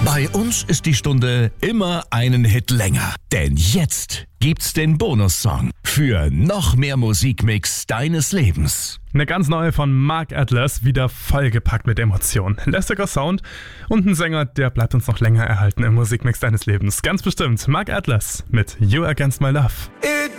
Bei uns ist die Stunde immer einen Hit länger. Denn jetzt gibt's den Bonussong für noch mehr Musikmix deines Lebens. Eine ganz neue von Mark Atlas, wieder vollgepackt mit Emotionen. Lästiger Sound und ein Sänger, der bleibt uns noch länger erhalten im Musikmix deines Lebens. Ganz bestimmt Mark Atlas mit You Against My Love.